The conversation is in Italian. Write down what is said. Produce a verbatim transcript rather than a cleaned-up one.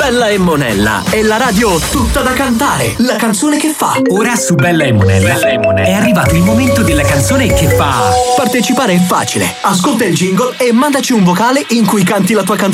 Bella e Monella è la radio tutta da cantare, la canzone che fa. Ora su Bella e Monella, Bella e Monella è arrivato il momento della canzone che fa. Partecipare è facile. Ascolta il jingle e mandaci un vocale in cui canti la tua canzone